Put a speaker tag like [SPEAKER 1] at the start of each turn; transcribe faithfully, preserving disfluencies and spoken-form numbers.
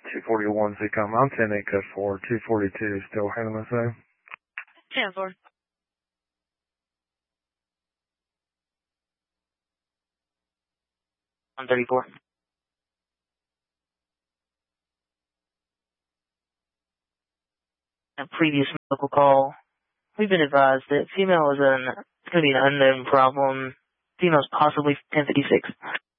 [SPEAKER 1] two forty-one, so come. I'm ten eight code four, two forty-two, still handling the same.
[SPEAKER 2] ten four. one thirty-four. A previous medical call, we've been advised that female is an, it's going to be an unknown problem. Female's possibly ten fifty-six.